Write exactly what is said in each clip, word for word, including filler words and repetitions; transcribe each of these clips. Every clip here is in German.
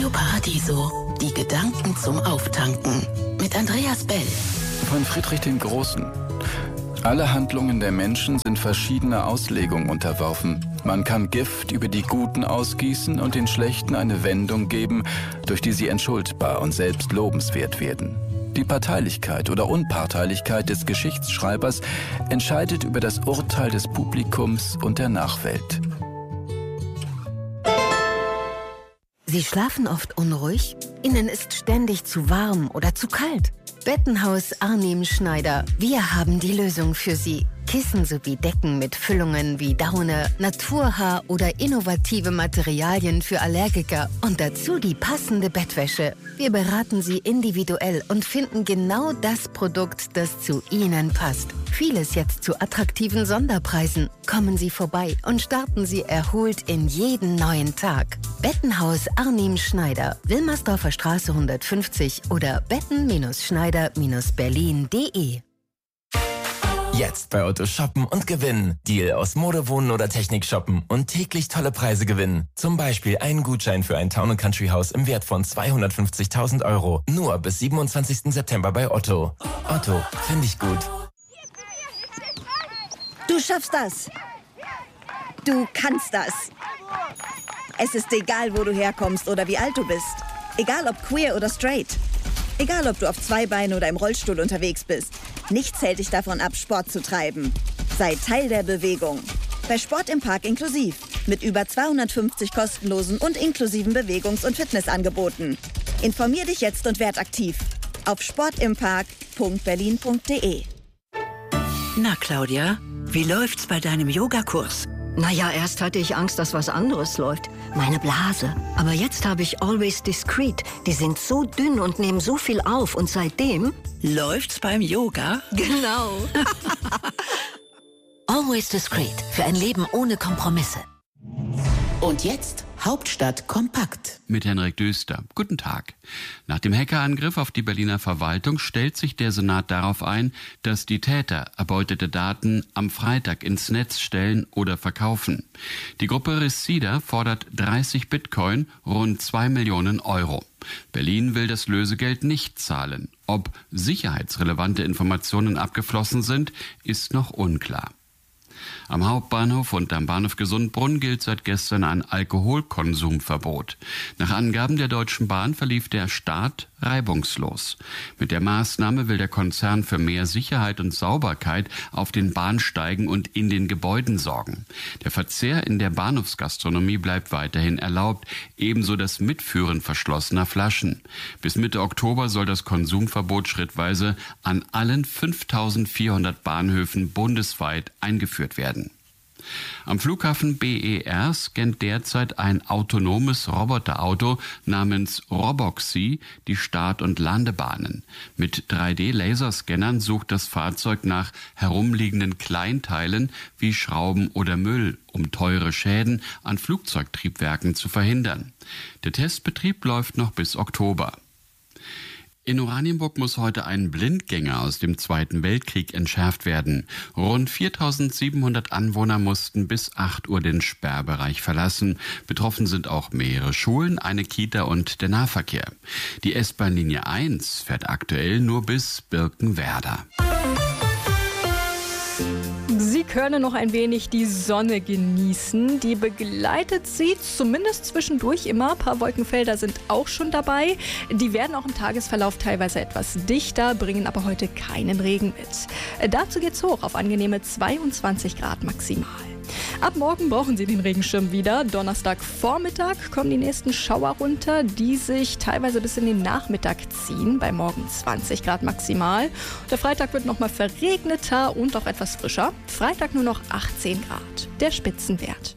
Radio Paradiso, die Gedanken zum Auftanken. Mit Andreas Bell. Von Friedrich dem Großen. Alle Handlungen der Menschen sind verschiedener Auslegung unterworfen. Man kann Gift über die Guten ausgießen und den Schlechten eine Wendung geben, durch die sie entschuldbar und selbst lobenswert werden. Die Parteilichkeit oder Unparteilichkeit des Geschichtsschreibers entscheidet über das Urteil des Publikums und der Nachwelt. Sie schlafen oft unruhig? Ihnen ist ständig zu warm oder zu kalt? Bettenhaus Arnim Schneider. Wir haben die Lösung für Sie. Kissen sowie Decken mit Füllungen wie Daune, Naturhaar oder innovative Materialien für Allergiker und dazu die passende Bettwäsche. Wir beraten Sie individuell und finden genau das Produkt, das zu Ihnen passt. Vieles jetzt zu attraktiven Sonderpreisen. Kommen Sie vorbei und starten Sie erholt in jeden neuen Tag. Bettenhaus Arnim Schneider, Wilmersdorfer Straße hundertfünfzig oder betten-schneider berlin punkt de. Jetzt bei Otto shoppen und gewinnen. Deal aus Mode, Wohnen oder Technik shoppen und täglich tolle Preise gewinnen. Zum Beispiel einen Gutschein für ein Town and Country Haus im Wert von zweihundertfünfzigtausend Euro. Nur bis siebenundzwanzigsten September bei Otto. Otto, finde ich gut. Du schaffst das. Du kannst das. Es ist egal, wo du herkommst oder wie alt du bist. Egal ob queer oder straight. Egal ob du auf zwei Beinen oder im Rollstuhl unterwegs bist. Nichts hält dich davon ab, Sport zu treiben. Sei Teil der Bewegung. Bei Sport im Park inklusiv. Mit über zweihundertfünfzig kostenlosen und inklusiven Bewegungs- und Fitnessangeboten. Informier dich jetzt und werd aktiv. Auf sportimpark punkt berlin punkt de. Na, Claudia, wie läuft's bei deinem Yogakurs? Naja, erst hatte ich Angst, dass was anderes läuft. Meine Blase. Aber jetzt habe ich Always Discreet. Die sind so dünn und nehmen so viel auf. Und seitdem... Läuft's beim Yoga? Genau. Always Discreet. Für ein Leben ohne Kompromisse. Und jetzt Hauptstadt kompakt. Mit Henrik Döster. Guten Tag. Nach dem Hackerangriff auf die Berliner Verwaltung stellt sich der Senat darauf ein, dass die Täter erbeutete Daten am Freitag ins Netz stellen oder verkaufen. Die Gruppe Reseda fordert dreißig Bitcoin, rund zwei Millionen Euro. Berlin will das Lösegeld nicht zahlen. Ob sicherheitsrelevante Informationen abgeflossen sind, ist noch unklar. Am Hauptbahnhof und am Bahnhof Gesundbrunn gilt seit gestern ein Alkoholkonsumverbot. Nach Angaben der Deutschen Bahn verlief der Start reibungslos. Mit der Maßnahme will der Konzern für mehr Sicherheit und Sauberkeit auf den Bahnsteigen und in den Gebäuden sorgen. Der Verzehr in der Bahnhofsgastronomie bleibt weiterhin erlaubt, ebenso das Mitführen verschlossener Flaschen. Bis Mitte Oktober soll das Konsumverbot schrittweise an allen fünftausendvierhundert Bahnhöfen bundesweit eingeführt werden. Am Flughafen B E R scannt derzeit ein autonomes Roboterauto namens Roboxy die Start- und Landebahnen. Mit drei D Laserscannern sucht das Fahrzeug nach herumliegenden Kleinteilen wie Schrauben oder Müll, um teure Schäden an Flugzeugtriebwerken zu verhindern. Der Testbetrieb läuft noch bis Oktober. In Oranienburg muss heute ein Blindgänger aus dem Zweiten Weltkrieg entschärft werden. Rund viertausendsiebenhundert Anwohner mussten bis acht Uhr den Sperrbereich verlassen. Betroffen sind auch mehrere Schulen, eine Kita und der Nahverkehr. Die S-Bahn-Linie eins fährt aktuell nur bis Birkenwerder. Sie können noch ein wenig die Sonne genießen. Die begleitet Sie zumindest zwischendurch immer. Ein paar Wolkenfelder sind auch schon dabei. Die werden auch im Tagesverlauf teilweise etwas dichter, bringen aber heute keinen Regen mit. Dazu geht's hoch auf angenehme zweiundzwanzig Grad maximal. Ab morgen brauchen Sie den Regenschirm wieder. Donnerstagvormittag kommen die nächsten Schauer runter, die sich teilweise bis in den Nachmittag ziehen. Bei morgen zwanzig Grad maximal. Der Freitag wird nochmal verregneter und auch etwas frischer. Freitag nur noch achtzehn Grad. Der Spitzenwert.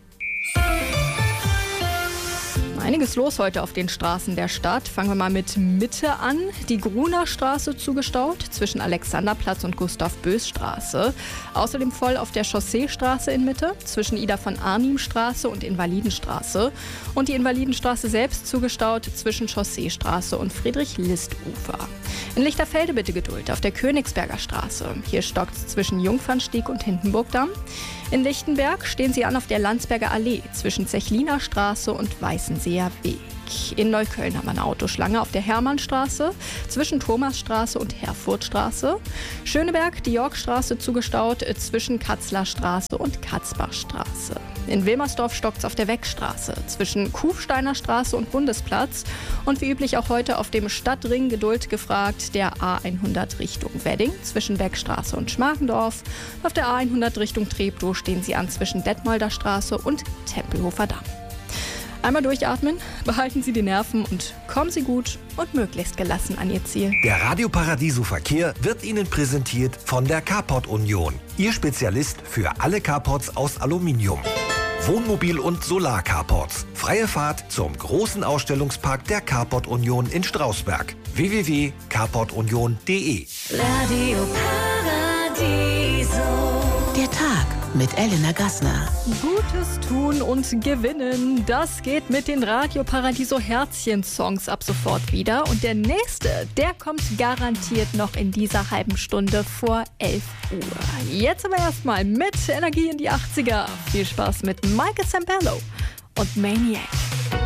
Einiges los heute auf den Straßen der Stadt. Fangen wir mal mit Mitte an. Die Gruner Straße zugestaut zwischen Alexanderplatz und Gustav-Bös-Straße. Außerdem voll auf der Chausseestraße in Mitte zwischen Ida von Arnim-Straße und Invalidenstraße. Und die Invalidenstraße selbst zugestaut zwischen Chausseestraße und Friedrich-List-Ufer. In Lichterfelde bitte Geduld auf der Königsberger Straße. Hier stockt es zwischen Jungfernstieg und Hindenburgdamm. In Lichtenberg stehen Sie an auf der Landsberger Allee zwischen Zechliner Straße und Weißensee Feuerweg. In Neukölln haben wir eine Autoschlange auf der Hermannstraße zwischen Thomasstraße und Herfurtstraße. Schöneberg, die Yorkstraße zugestaut zwischen Katzlerstraße und Katzbachstraße. In Wilmersdorf stockt's auf der Weckstraße zwischen Kufsteiner Straße und Bundesplatz. Und wie üblich auch heute auf dem Stadtring Geduld gefragt, der A hundert Richtung Wedding zwischen Weckstraße und Schmargendorf. Auf der A hundert Richtung Treptow stehen sie an zwischen Detmolder Straße und Tempelhofer Damm. Einmal durchatmen, behalten Sie die Nerven und kommen Sie gut und möglichst gelassen an Ihr Ziel. Der Radio Paradiso Verkehr wird Ihnen präsentiert von der Carport Union. Ihr Spezialist für alle Carports aus Aluminium. Wohnmobil- und Solar-Carports. Freie Fahrt zum großen Ausstellungspark der Carport Union in Strausberg. w w w punkt carport union punkt de Radio Paradiso. Der Tag mit Elena Gassner. Gutes tun und gewinnen, das geht mit den Radio Paradiso Herzchen-Songs ab sofort wieder. Und der nächste, der kommt garantiert noch in dieser halben Stunde vor elf Uhr. Jetzt aber erstmal mit Energie in die achtziger. Viel Spaß mit Michael Sambello und Maniac.